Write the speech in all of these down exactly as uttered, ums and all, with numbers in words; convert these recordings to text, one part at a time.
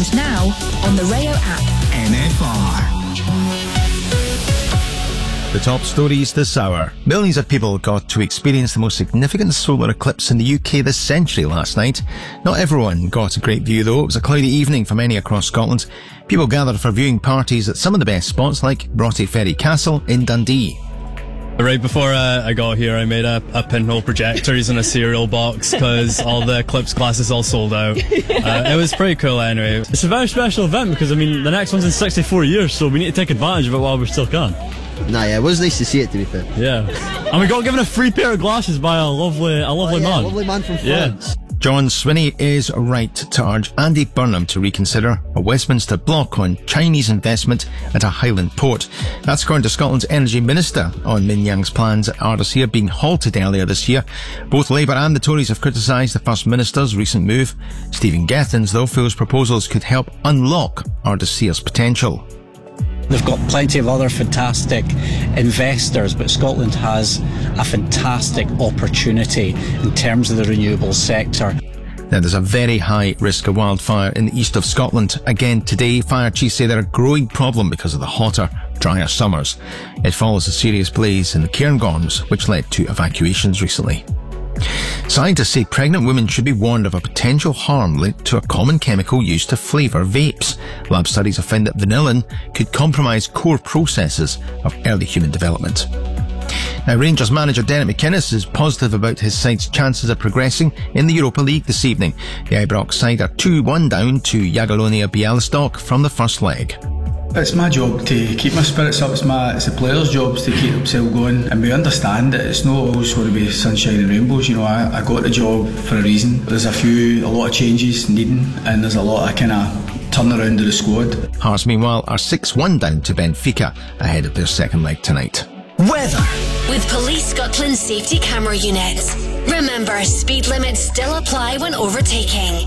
and now on the Rayo app. N F R. The top stories this hour. Millions of people got to experience the most significant solar eclipse in the U K this century last night. Not everyone got a great view though. It was a cloudy evening for many across Scotland. People gathered for viewing parties at some of the best spots like Broughty Ferry Castle in Dundee. Right before uh, I got here, I made a, a pinhole projector using a cereal box because all the Eclipse classes all sold out. Uh, it was pretty cool anyway. It's a very special event because, I mean, the next one's in sixty-four years, so we need to take advantage of it while we still can. Nah, yeah, it was nice to see it, to be fair. Yeah. And we got given a free pair of glasses by a lovely, a lovely oh, yeah, man. A lovely man from France. Yeah. John Swinney is right to urge Andy Burnham to reconsider a Westminster block on Chinese investment at a Highland port. That's according to Scotland's Energy Minister on Min Yang's plans at Ardersier being halted earlier this year. Both Labour and the Tories have criticised the First Minister's recent move. Stephen Gethins, though, feels proposals could help unlock Ardesier's potential. They've got plenty of other fantastic investors, but Scotland has a fantastic opportunity in terms of the renewables sector. Now, there's a very high risk of wildfire in the east of Scotland. Again today, fire chiefs say they're a growing problem because of the hotter, drier summers. It follows a serious blaze in the Cairngorms, which led to evacuations recently. Scientists say pregnant women should be warned of a potential harm linked to a common chemical used to flavour vapes. Lab studies have found that vanillin could compromise core processes of early human development. Now, Rangers manager Derek McInnes is positive about his side's chances of progressing in the Europa League this evening. The Ibrox side are two one down to Jagiellonia Białystok from the first leg. It's my job to keep my spirits up. It's my it's the players' jobs to keep themselves going, and we understand that it's not always going to be sunshine and rainbows. You know, I, I got the job for a reason. There's a few, a lot of changes needing, and there's a lot of kind of turnaround of the squad. Hearts, meanwhile, are six one down to Benfica ahead of their second leg tonight. Weather. With Police Scotland safety camera units. Remember, speed limits still apply when overtaking.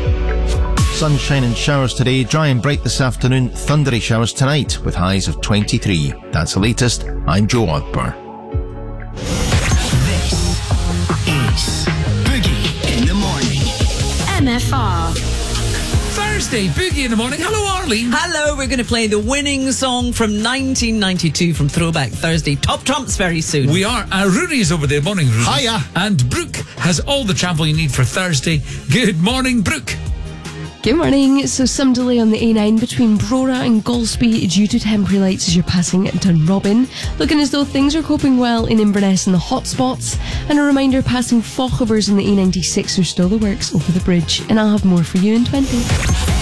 Sunshine and showers today, dry and bright this afternoon, thundery showers tonight with highs of twenty-three. That's the latest. I'm Joe Ogber. This is Boogie in the Morning. M F R. Thursday, Boogie in the Morning. Hello, Arlene. Hello, we're going to play the winning song from nineteen ninety-two from Throwback Thursday. Top Trumps very soon. We are. Uh, Rooney's over there. Morning, Rooney. Hiya. And Brooke has all the travel you need for Thursday. Good morning, Brooke. Good morning. So some delay on the A nine between Brora and Golspie due to temporary lights as you're passing Dunrobin. Looking as though things are coping well in Inverness and the hot spots. And a reminder, passing Fochabers on the A ninety-six, there's still the works over the bridge. And I'll have more for you in twenty.